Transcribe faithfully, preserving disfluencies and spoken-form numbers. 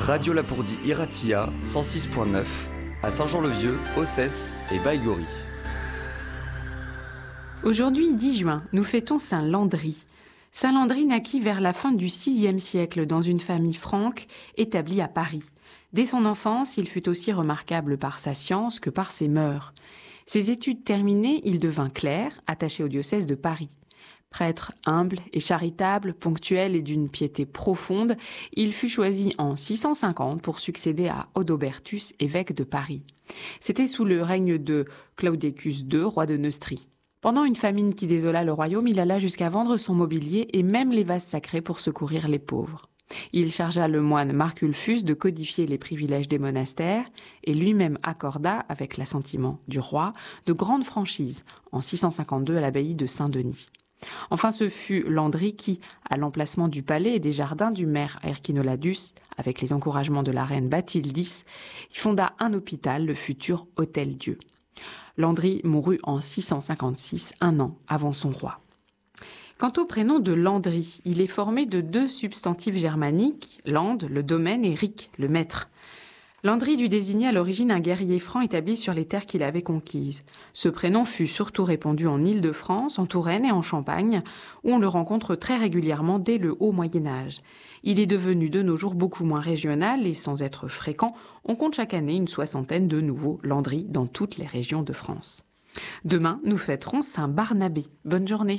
Radio Lapourdie Iratia, cent six point neuf, à Saint-Jean-le-Vieux, Ossès et Baïgorry. Aujourd'hui, dix juin, nous fêtons Saint Landry. Saint Landry naquit vers la fin du sixième siècle dans une famille franque établie à Paris. Dès son enfance, il fut aussi remarquable par sa science que par ses mœurs. Ses études terminées, il devint clerc, attaché au diocèse de Paris. Prêtre humble et charitable, ponctuel et d'une piété profonde, il fut choisi en six cent cinquante pour succéder à Odobertus, évêque de Paris. C'était sous le règne de Claudicus deux, roi de Neustrie. Pendant une famine qui désola le royaume, il alla jusqu'à vendre son mobilier et même les vases sacrés pour secourir les pauvres. Il chargea le moine Marculfus de codifier les privilèges des monastères et lui-même accorda, avec l'assentiment du roi, de grandes franchises en six cent cinquante-deux à l'abbaye de Saint-Denis. Enfin, ce fut Landry qui, à l'emplacement du palais et des jardins du maire Hercunoladus, avec les encouragements de la reine Bathildis, fonda un hôpital, le futur Hôtel-Dieu. Landry mourut en six cent cinquante-six, un an avant son roi. Quant au prénom de Landry, il est formé de deux substantifs germaniques, land, le domaine, et ric, le maître. Landry dut désigner à l'origine un guerrier franc établi sur les terres qu'il avait conquises. Ce prénom fut surtout répandu en Île-de-France, en Touraine et en Champagne, où on le rencontre très régulièrement dès le haut Moyen-Âge. Il est devenu de nos jours beaucoup moins régional et sans être fréquent, on compte chaque année une soixantaine de nouveaux Landry dans toutes les régions de France. Demain, nous fêterons Saint Barnabé. Bonne journée.